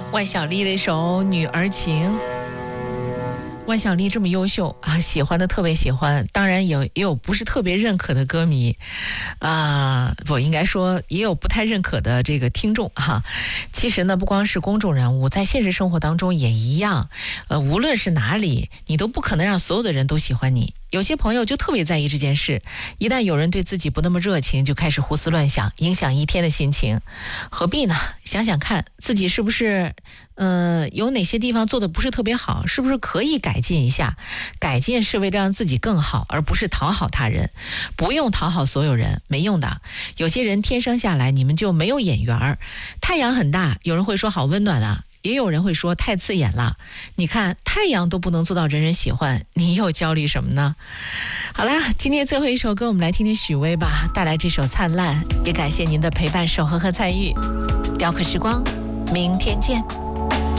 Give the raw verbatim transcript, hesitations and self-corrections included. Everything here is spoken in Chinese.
万晓利的一首《女儿情》。万晓利这么优秀啊，喜欢的特别喜欢，当然有也有不是特别认可的歌迷啊，我应该说也有不太认可的这个听众哈。其实呢，不光是公众人物，在现实生活当中也一样，呃，无论是哪里，你都不可能让所有的人都喜欢你。有些朋友就特别在意这件事，一旦有人对自己不那么热情，就开始胡思乱想，影响一天的心情。何必呢？想想看自己是不是呃，有哪些地方做的不是特别好，是不是可以改进一下？改进是为了让自己更好，而不是讨好他人。不用讨好所有人，没用的。有些人天生下来你们就没有眼缘儿。太阳很大，有人会说好温暖啊，也有人会说太刺眼了。你看太阳都不能做到人人喜欢，你又焦虑什么呢？好啦，今天最后一首歌我们来听听许巍吧，带来这首《灿烂》，也感谢您的陪伴、守候和参与。雕刻时光，明天见。